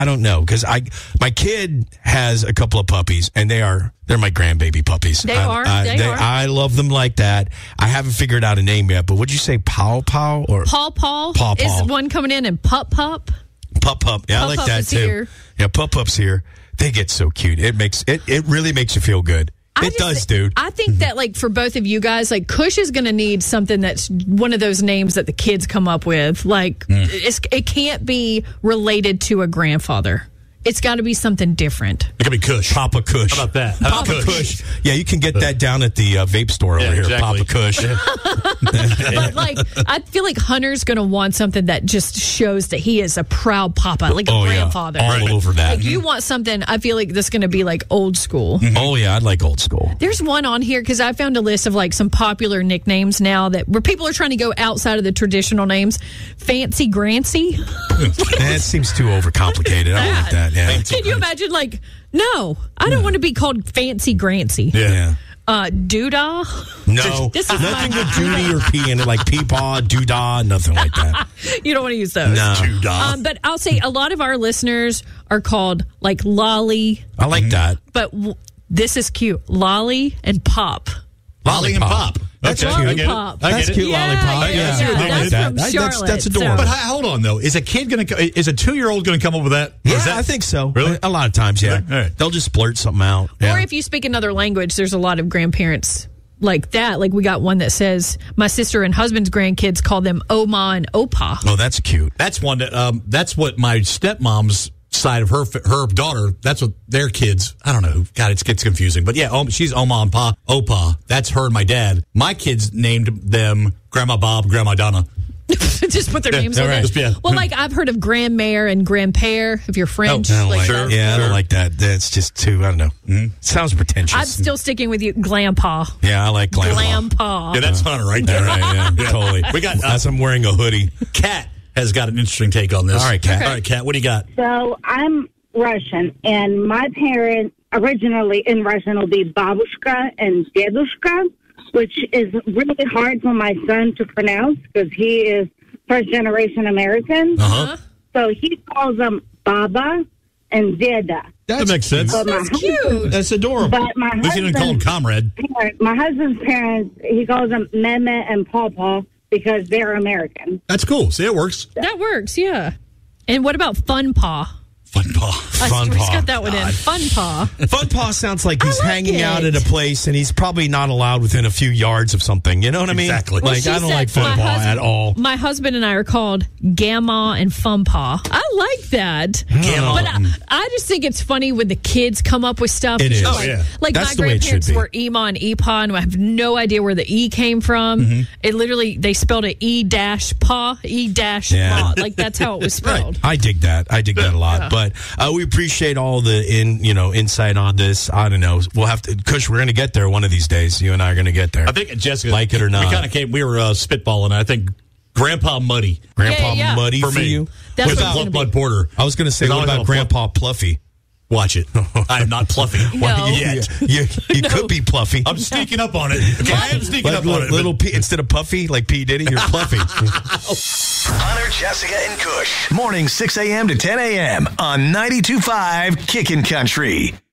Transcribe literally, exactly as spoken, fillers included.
I don't know because I my kid has a couple of puppies and they are they're my grandbaby puppies. They I, are. I, they, they are. I love them like that. I haven't figured out a name yet, but would you say Pow Pow or Paw Paw Paw Paw. is one coming in, and Pup Pup. Pup Pup? Yeah, Pup I like Pup that is too. here. Yeah, Pup Pup's here. They get so cute. It makes it. It really makes you feel good. I It just does, thi- dude. I think that, like, for both of you guys, like, Kush is going to need something that's one of those names that the kids come up with. Like, it's, it can't be related to a grandfather. It's got to be something different. It could be Kush. Papa Kush. How about that? How about Papa Kush. Yeah, you can get that down at the uh, vape store Yeah, over here. exactly. Papa Kush. But, like, I feel like Hunter's going to want something that just shows that he is a proud papa, like a Oh, yeah. grandfather. All Right. over that. Like, you want something, I feel like that's going to be, like, old school. Oh, yeah, I'd like old school. There's one on here because I found a list of like some popular nicknames now that where people are trying to go outside of the traditional names. Fancy Grancy. That seems too overcomplicated. I don't like that. Yeah. Can you imagine? Like, no, I don't want to be called Fancy Grancy. Yeah. Uh, Doodah. No, This is nothing my- with Judy or P in it, like Peepaw, Doodah, nothing like that. You don't want to use those. No. Um, but I'll say a lot of our listeners are called like Lolly, I like that. but w- this is cute. Lolly and Pop. Lolly and Pop. That's Okay, cute. I get it. Lollipop. I get That's it. cute, Yeah, Lollipop. yeah, Yeah, yeah. I like That's that. from That- that's, that's Charlotte, adorable. But hi- hold on, though. Is a kid going to, is a two-year-old going to come up with that? Or Yeah, is that- I think so. Really? A lot of times, yeah. All right. They'll just blurt something out. Yeah. Or if you speak another language, there's a lot of grandparents like that. Like we got one that says my sister and husband's grandkids call them Oma and Opa. Oh, that's cute. That's one that, um, that's what my stepmom's side of her her daughter, that's what their kids, I don't know who, God, it gets confusing. But yeah, um, she's Oma and Pa, Opa. That's her and my dad. My kids named them Grandma Bob, Grandma Donna. Just put their Yeah, names all on right. it. Yeah. Well, like I've heard of grandmare and grandpère if you're French. Oh, I don't like like sure. that. Yeah, I Sure. don't like that. That's just too, I don't know. Mm-hmm. Sounds pretentious. I'm still sticking with you, Glampa. yeah, I like glam. Glampa. Yeah, that's Hunter right there. All right, yeah, totally. We got, uh, As I'm wearing a hoodie. Kat has got an interesting take on this. All right, Kat. All right, Kat, what do you got? So I'm Russian, and my parents originally in Russian will be babushka and dedushka, which is really hard for my son to pronounce because he is first generation American. Uh-huh. So he calls them baba and deda. That makes sense. But my That's cute. husband- That's adorable. But my At least you didn't call him husband's comrade. parents, my husband's parents, he calls them Meme and Pawpaw because they're American. That's cool. See, it works. That works, yeah. And what about Fun Paw? Fun paw. I Fun just Paw. got that one in. Fun Paw. Fun Paw sounds like he's I like hanging it. out at a place and he's probably not allowed within a few yards of something. You know what I mean? Exactly. Well, Like, she I don't said like Fun my Paw husband- at all. My husband and I are called Gamma and Fun Paw. I like that. Gamma. But I, I just think it's funny when the kids come up with stuff. It is. Like, Oh, yeah. like That's my the way it should grandparents be. were Ema and Epa, and I have no idea where the E came from. Mm-hmm. It literally, they spelled it E dash paw, E dash Yeah. ma. Like that's how it was spelled. I dig that. I dig that a lot. Yeah. But uh, we appreciate all the in you know insight on this. I don't know. We'll have to, Kush. We're going to get there one of these days. You and I are going to get there. I think, Jessica, Like it or not. we kind of came, we were uh, spitballing. I think Grandpa Muddy Grandpa Yeah, yeah. Muddy for for, me. you. That's with what it's the gonna Blood be. Porter. I was going to say, Because I what was about on a Grandpa Pluffy? Watch it. I am not Pluffy. No. Yet. You, you could be Pluffy. I'm sneaking up on it. Okay, I am sneaking Like up on little, it. little P, instead of Puffy, like P Diddy, you're Pluffy. Hunter, Jessica, and Kush. Morning six a.m. to ten a.m. on ninety-two point five Kickin' Country.